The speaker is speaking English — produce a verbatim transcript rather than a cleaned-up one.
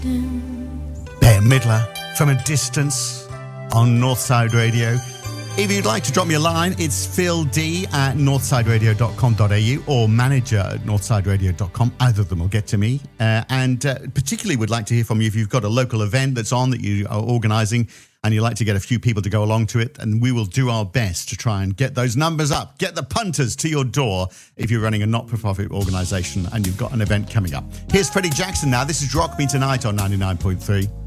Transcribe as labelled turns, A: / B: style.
A: Bette Midler from a distance on Northside Radio. If you'd like to drop me a line, it's phil d at northside radio dot com dot a u or manager at northside radio dot com. Either of them will get to me. Uh, and uh, particularly would like to hear from you if you've got a local event that's on that you are organising and you'd like to get a few people to go along to it. And we will do our best to try and get those numbers up, get the punters to your door if you're running a not-for-profit organisation and you've got an event coming up. Here's Freddie Jackson now. This is Rock Me Tonight on ninety-nine point three.